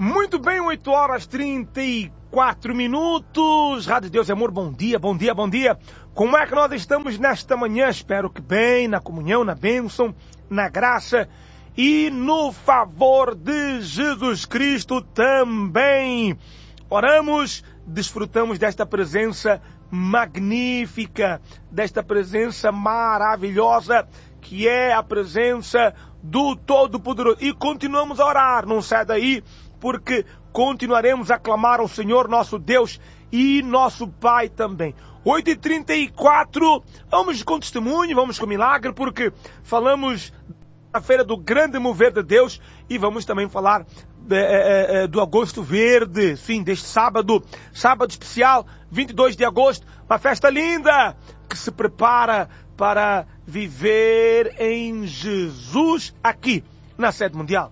Muito bem, 8 horas 34 minutos. Rádio Deus e Amor, bom dia, bom dia, bom dia. Como é que nós estamos nesta manhã? Espero que bem, na comunhão, na bênção, na graça e no favor de Jesus Cristo também. Oramos, desfrutamos desta presença magnífica, desta presença maravilhosa, que é a presença do Todo-Poderoso. E continuamos a orar, não sai daí, porque continuaremos a clamar ao Senhor nosso Deus e nosso Pai também. 8h34, vamos com testemunho, vamos com milagre, porque falamos da feira do grande mover de Deus e vamos também falar do Agosto Verde, sim, deste sábado especial, 22 de agosto, uma festa linda que se prepara para viver em Jesus aqui na sede mundial.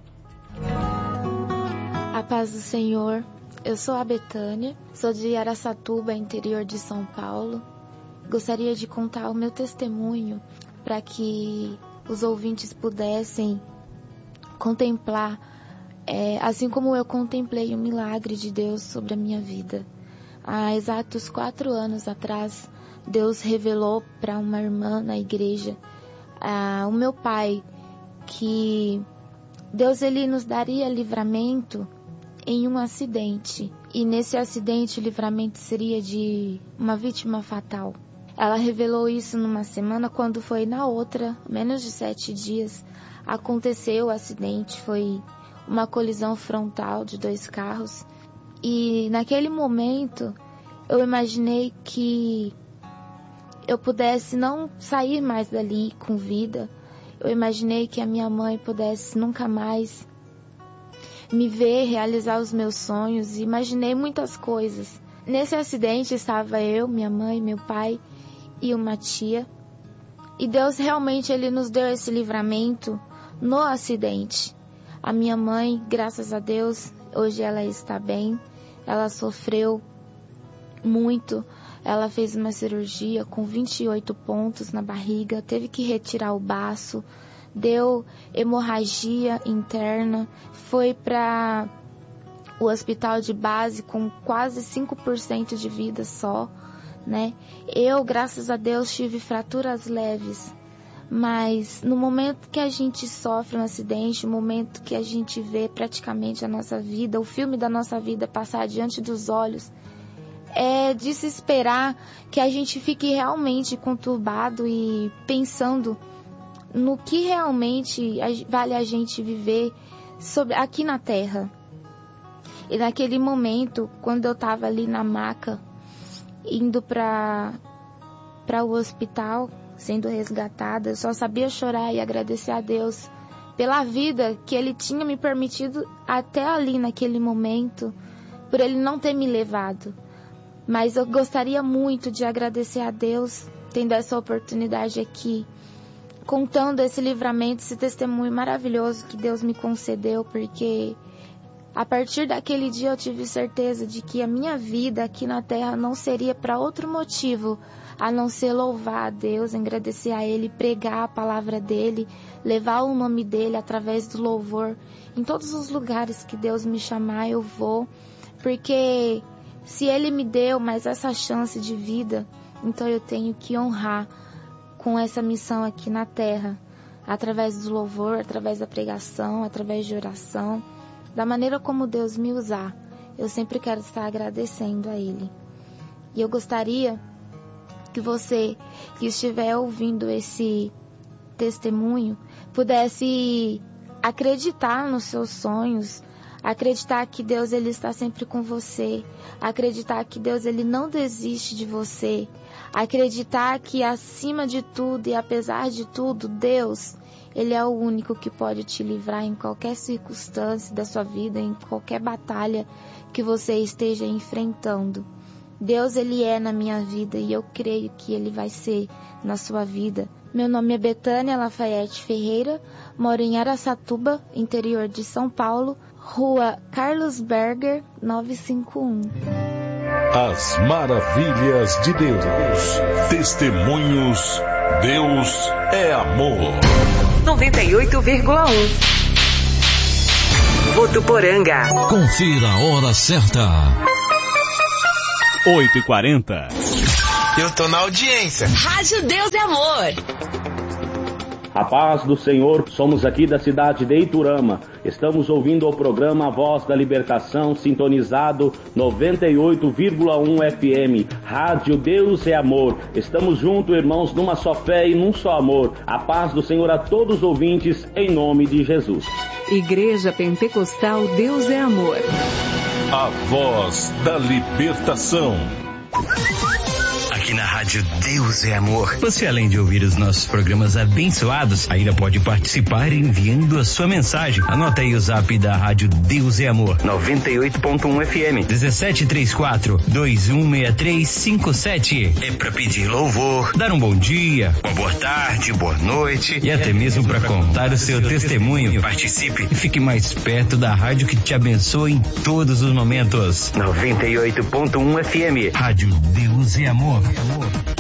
A paz do Senhor, eu sou a Betânia, sou de Araçatuba, interior de São Paulo. Gostaria de contar o meu testemunho para que os ouvintes pudessem contemplar, assim como eu contemplei o milagre de Deus sobre a minha vida. Há exatos 4 anos atrás, Deus revelou para uma irmã na igreja, o meu pai, que Deus ele nos daria livramento em um acidente. E nesse acidente o livramento seria de uma vítima fatal. Ela revelou isso numa semana, quando foi na outra, menos de 7 dias, aconteceu o acidente. Foi uma colisão frontal de 2 carros. E naquele momento eu imaginei que eu pudesse não sair mais dali com vida. Eu imaginei que a minha mãe pudesse nunca mais me ver realizar os meus sonhos. Imaginei muitas coisas. Nesse acidente estava eu, minha mãe, meu pai e uma tia. E Deus realmente ele nos deu esse livramento no acidente. A minha mãe, graças a Deus, hoje ela está bem. Ela sofreu muito. Ela fez uma cirurgia com 28 pontos na barriga, teve que retirar o baço, deu hemorragia interna, foi para o hospital de base com quase 5% de vida só, né? Eu, graças a Deus, tive fraturas leves, mas no momento que a gente sofre um acidente, no momento que a gente vê praticamente a nossa vida, o filme da nossa vida passar diante dos olhos, é de se esperar que a gente fique realmente conturbado e pensando no que realmente vale a gente viver aqui na Terra. E naquele momento, quando eu estava ali na maca, indo para o hospital, sendo resgatada, eu só sabia chorar e agradecer a Deus pela vida que Ele tinha me permitido até ali naquele momento, por Ele não ter me levado. Mas eu gostaria muito de agradecer a Deus, tendo essa oportunidade aqui, contando esse livramento, esse testemunho maravilhoso que Deus me concedeu, porque a partir daquele dia eu tive certeza de que a minha vida aqui na Terra não seria para outro motivo, a não ser louvar a Deus, agradecer a Ele, pregar a palavra dEle, levar o nome dEle através do louvor. Em todos os lugares que Deus me chamar, eu vou, porque se Ele me deu mais essa chance de vida, então eu tenho que honrar com essa missão aqui na Terra, através do louvor, através da pregação, através de oração, da maneira como Deus me usar. Eu sempre quero estar agradecendo a Ele. E eu gostaria que você que estiver ouvindo esse testemunho pudesse acreditar nos seus sonhos, acreditar que Deus ele está sempre com você, acreditar que Deus ele não desiste de você, acreditar que acima de tudo e apesar de tudo, Deus ele é o único que pode te livrar em qualquer circunstância da sua vida, em qualquer batalha que você esteja enfrentando. Deus ele é na minha vida e eu creio que ele vai ser na sua vida. Meu nome é Betânia Lafayette Ferreira, moro em Araçatuba, interior de São Paulo, Rua Carlos Berger, 951. As maravilhas de Deus. Testemunhos. Deus é amor. 98,1. Votuporanga. Confira a hora certa. 8h40. Eu tô na audiência. Rádio Deus é Amor. A paz do Senhor, somos aqui da cidade de Iturama. Estamos ouvindo o programa A Voz da Libertação, sintonizado 98,1 FM. Rádio Deus é Amor. Estamos juntos, irmãos, numa só fé e num só amor. A paz do Senhor a todos os ouvintes, em nome de Jesus. Igreja Pentecostal Deus é Amor. A Voz da Libertação. Aqui na Rádio Deus é Amor. Você, além de ouvir os nossos programas abençoados, ainda pode participar enviando a sua mensagem. Anota aí o zap da Rádio Deus é Amor. 98.1 FM. 1734-216357. É pra pedir louvor, dar um bom dia, uma boa tarde, boa noite e até mesmo para contar o seu testemunho. Participe e fique mais perto da rádio que te abençoa em todos os momentos. 98.1 FM. Rádio Deus é Amor.